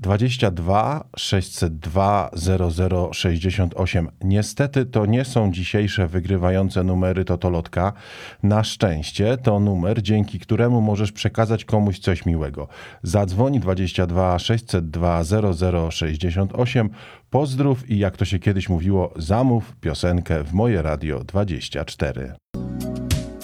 22 602 0068. Niestety to nie są dzisiejsze wygrywające numery Totolotka. Na szczęście to numer, dzięki któremu możesz przekazać komuś coś miłego. Zadzwoń 22 602 0068. Pozdrów i jak to się kiedyś mówiło, zamów piosenkę w Moje Radio 24.